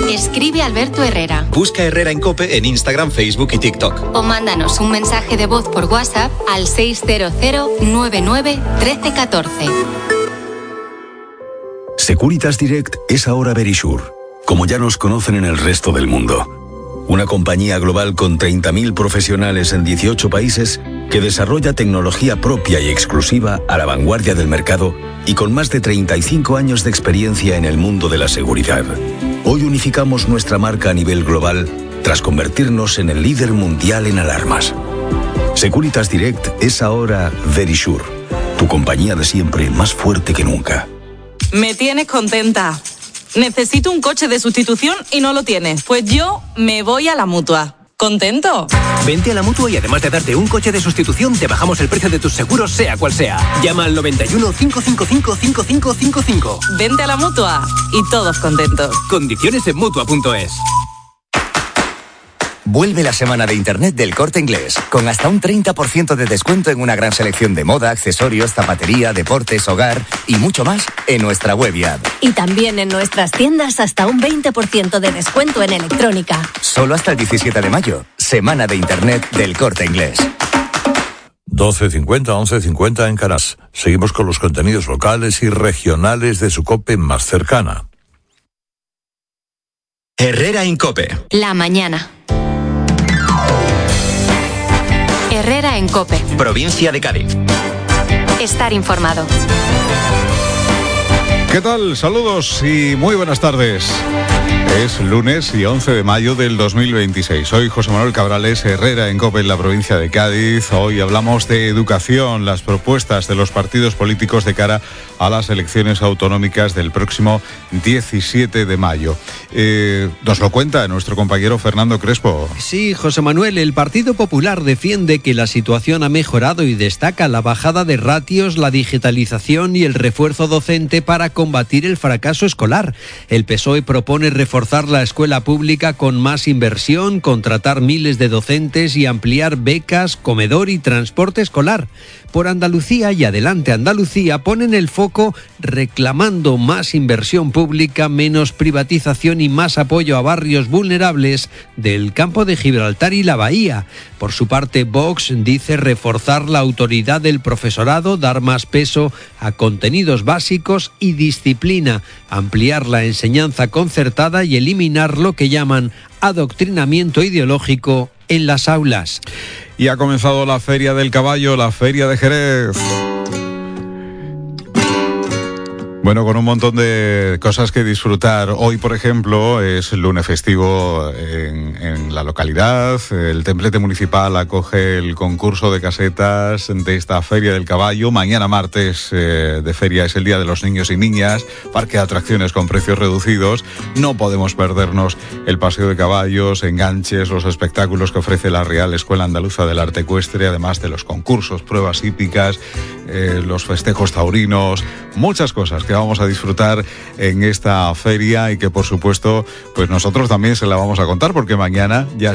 Escribe a Alberto Herrera. Busca Herrera en COPE en Instagram, Facebook y TikTok. O mándanos un mensaje de voz por WhatsApp al 600 99 13 14. Securitas Direct es ahora Verisure, como ya nos conocen en el resto del mundo. Una compañía global con 30.000 profesionales en 18 países que desarrolla tecnología propia y exclusiva a la vanguardia del mercado y con más de 35 años de experiencia en el mundo de la seguridad. Hoy unificamos nuestra marca a nivel global tras convertirnos en el líder mundial en alarmas. Securitas Direct es ahora Verisure, tu compañía de siempre más fuerte que nunca. Me tienes contenta. Necesito un coche de sustitución y no lo tienes. Pues yo me voy a la Mutua. ¿Contento? Vente a la Mutua y además de darte un coche de sustitución, te bajamos el precio de tus seguros, sea cual sea. Llama al 91 555 5555. Vente a la Mutua y todos contentos. Condiciones en Mutua.es. Vuelve la semana de Internet del Corte Inglés, con hasta un 30% de descuento en una gran selección de moda, accesorios, zapatería, deportes, hogar y mucho más en nuestra web y app. Y también en nuestras tiendas hasta un 20% de descuento en electrónica. Solo hasta el 17 de mayo, semana de Internet del Corte Inglés. 12:50, 11:50 en Canás. Seguimos con los contenidos locales y regionales de su COPE más cercana. Herrera en COPE. La mañana. Herrera en COPE. Provincia de Cádiz. Estar informado. ¿Qué tal? Saludos y muy buenas tardes. Es lunes y 11 de mayo del 2026. Soy José Manuel Cabrales, Herrera en COPE en la provincia de Cádiz. Hoy hablamos de educación, las propuestas de los partidos políticos de cara a las elecciones autonómicas del próximo 17 de mayo. Nos lo cuenta nuestro compañero Fernando Crespo. Sí, José Manuel, el Partido Popular defiende que la situación ha mejorado y destaca la bajada de ratios, la digitalización y el refuerzo docente para combatir el fracaso escolar. El PSOE propone reforzar la escuela pública con más inversión, contratar miles de docentes y ampliar becas, comedor y transporte escolar. Por Andalucía y Adelante Andalucía ponen el foco reclamando más inversión pública, menos privatización y más apoyo a barrios vulnerables del Campo de Gibraltar y la Bahía. Por su parte, Vox dice reforzar la autoridad del profesorado, dar más peso a contenidos básicos y disciplina, ampliar la enseñanza concertada y eliminar lo que llaman adoctrinamiento ideológico en las aulas. Y ha comenzado la Feria del Caballo, la Feria de Jerez. Bueno, con un montón de cosas que disfrutar. Hoy, por ejemplo, es lunes festivo en la localidad. El templete municipal acoge el concurso de casetas de esta Feria del Caballo. Mañana, martes de feria, es el Día de los Niños y Niñas. Parque de atracciones con precios reducidos. No podemos perdernos el paseo de caballos, enganches, los espectáculos que ofrece la Real Escuela Andaluza del Arte Ecuestre, además de los concursos, pruebas hípicas, los festejos taurinos, muchas cosas que vamos a disfrutar en esta feria y que por supuesto pues nosotros también se la vamos a contar porque mañana ya